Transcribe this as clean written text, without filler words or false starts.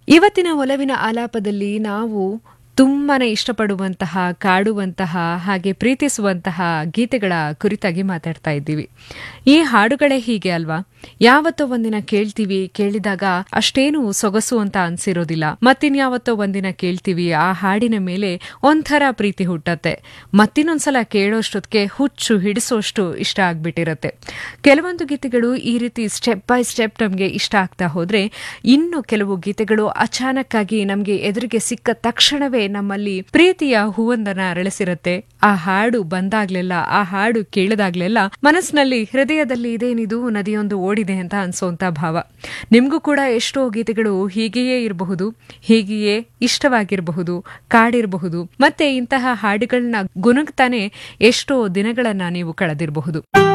ಇವತ್ತಿನ ಒಲವಿನ ಆಲಾಪದಲ್ಲಿ ನಾವು ತುಂಬಾನೇ ಇಷ್ಟಪಡುವಂತಹ, ಕಾಡುವಂತಹ, ಹಾಗೆ ಪ್ರೀತಿಸುವಂತಹ ಗೀತೆಗಳ ಕುರಿತಾಗಿ ಮಾತಾಡ್ತಾ ಇದ್ದೀವಿ. ಈ ಹಾಡುಗಳೇ ಹೀಗೆ ಅಲ್ವಾ? ಯಾವತ್ತೋ ಒಂದಿನ ಕೇಳ್ತೀವಿ, ಕೇಳಿದಾಗ ಅಷ್ಟೇನು ಸೊಗಸು ಅಂತ ಅನ್ಸಿರೋದಿಲ್ಲ. ಮತ್ತಿನ್ಯಾವತ್ತೋ ಒಂದಿನ ಕೇಳ್ತೀವಿ, ಆ ಹಾಡಿನ ಮೇಲೆ ಒಂಥರ ಪ್ರೀತಿ ಹುಟ್ಟತ್ತೆ. ಮತ್ತಿನ್ನೊಂದ್ಸಲ ಕೇಳೋಷ್ಟೊತ್ತಿಗೆ ಹುಚ್ಚು ಹಿಡಿಸೋಷ್ಟು ಇಷ್ಟ ಆಗ್ಬಿಟ್ಟಿರತ್ತೆ. ಕೆಲವೊಂದು ಗೀತೆಗಳು ಈ ರೀತಿ ಸ್ಟೆಪ್ ಬೈ ಸ್ಟೆಪ್ ನಮ್ಗೆ ಇಷ್ಟ ಆಗ್ತಾ ಹೋದ್ರೆ, ಇನ್ನು ಕೆಲವು ಗೀತೆಗಳು ಅಚಾನಕ್ ಆಗಿ ನಮ್ಗೆ ಎದುರಿಗೆ ಸಿಕ್ಕ ತಕ್ಷಣವೇ ನಮ್ಮಲ್ಲಿ ಪ್ರೀತಿಯ ಹೂವೊಂದನ್ನ ಅರಳಿಸಿರತ್ತೆ. ಆ ಹಾಡು ಬಂದಾಗ್ಲೆಲ್ಲ, ಆ ಹಾಡು ಕೇಳಿದಾಗ್ಲೆಲ್ಲ ಮನಸ್ಸಿನಲ್ಲಿ, ಹೃದಯದಲ್ಲಿ ಇದೇನಿದು ನದಿಯೊಂದು ಓಡಿದೆ ಅಂತ ಅನ್ಸೋಂತ ಭಾವ. ನಿಮ್ಗೂ ಕೂಡ ಎಷ್ಟೋ ಗೀತೆಗಳು ಹೀಗೆಯೇ ಇರಬಹುದು, ಹೀಗೆಯೇ ಇಷ್ಟವಾಗಿರಬಹುದು, ಕಾಡಿರಬಹುದು. ಮತ್ತೆ ಇಂತಹ ಹಾಡುಗಳನ್ನ ಗುನುಗ್ತಾನೆ ಎಷ್ಟೋ ದಿನಗಳನ್ನ ನೀವು ಕಳೆದಿರಬಹುದು.